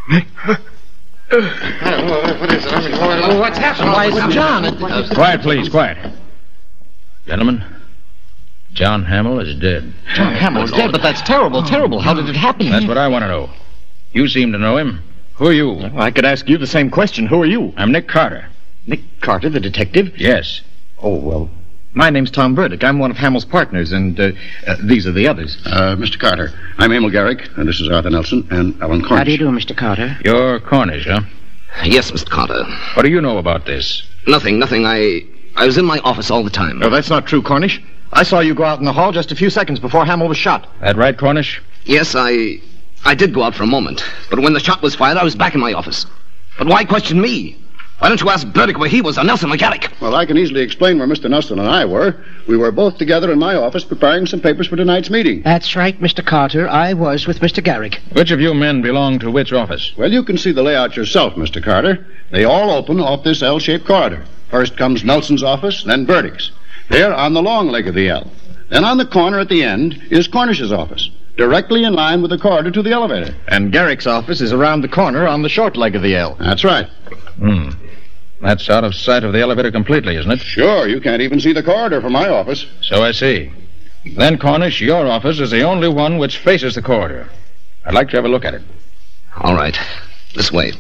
What is it? What's happened? Why is it John? Quiet, please, quiet. Gentlemen, John Hamill is dead. John Hamill is dead, but that's terrible, terrible. How did it happen? That's what I want to know. You seem to know him. Who are you? I could ask you the same question. Who are you? I'm Nick Carter. Nick Carter, the detective? Yes. Oh, well, my name's Tom Burdick. I'm one of Hamill's partners, and these are the others. Mr. Carter, I'm Emil Garrick, and this is Arthur Nelson and Alan Cornish. How do you do, Mr. Carter? You're Cornish, huh? Yes, Mr. Carter. What do you know about this? Nothing. I was in my office all the time. No, that's not true, Cornish. I saw you go out in the hall just a few seconds before Hamill was shot. That right, Cornish? Yes, I did go out for a moment. But when the shot was fired, I was back in my office. But why question me? Why don't you ask Burdick where he was, or Nelson or Garrick? Well, I can easily explain where Mr. Nelson and I were. We were both together in my office preparing some papers for tonight's meeting. That's right, Mr. Carter. I was with Mr. Garrick. Which of you men belong to which office? Well, you can see the layout yourself, Mr. Carter. They all open off this L-shaped corridor. First comes Nelson's office, then Burdick's. They're on the long leg of the L. Then on the corner at the end is Cornish's office, directly in line with the corridor to the elevator. And Garrick's office is around the corner on the short leg of the L. That's right. That's out of sight of the elevator completely, isn't it? Sure, you can't even see the corridor from my office. So I see. Then, Cornish, your office is the only one which faces the corridor. I'd like to have a look at it. All right. This way.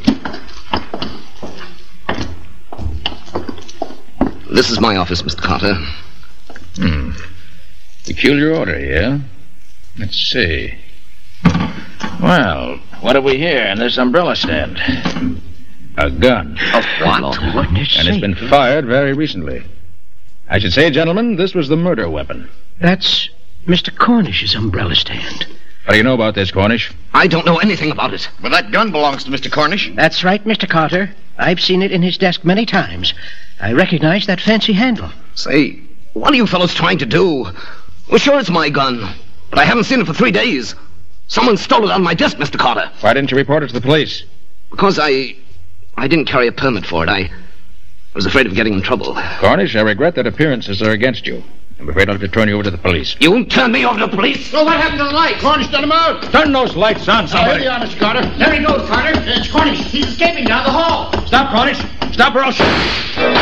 This is my office, Mr. Carter. Peculiar order, yeah? Let's see. Well, what have we here in this umbrella stand? A gun. Of what? And it's been fired very recently. I should say, gentlemen, this was the murder weapon. That's Mr. Cornish's umbrella stand. What do you know about this, Cornish? I don't know anything about it. Well, that gun belongs to Mr. Cornish. That's right, Mr. Carter. I've seen it in his desk many times. I recognize that fancy handle. Say, what are you fellows trying to do? Well, sure, it's my gun, but I haven't seen it for 3 days. Someone stole it on my desk, Mr. Carter. Why didn't you report it to the police? Because I didn't carry a permit for it. I was afraid of getting in trouble. Cornish, I regret that appearances are against you. I'm afraid I'll have to turn you over to the police. You won't turn me over to the police? Well, what happened to the light? Cornish done him out. Turn those lights on, somebody. Here they are, Mr. Carter. There he goes, Carter. It's Cornish. He's escaping down the hall. Stop, Cornish. Stop or I'll shoot.